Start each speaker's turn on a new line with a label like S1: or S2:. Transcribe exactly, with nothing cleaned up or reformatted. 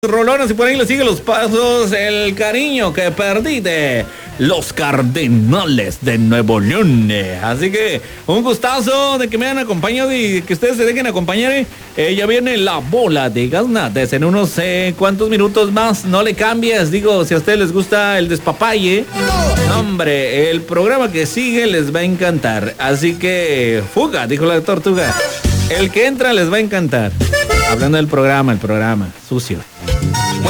S1: Rolonas y por ahí le sigue los pasos el cariño que perdí de los Cardenales de Nuevo León. Así que un gustazo de que me hayan acompañado y que ustedes se dejen acompañar. Eh, ya viene la bola de Gaznates en unos eh, cuantos minutos más. No le cambies, digo, si a ustedes les gusta el despapalle, hombre, el programa que sigue les va a encantar. Así que fuga, dijo la tortuga. El que entra les va a encantar. Hablando del programa, el programa sucio.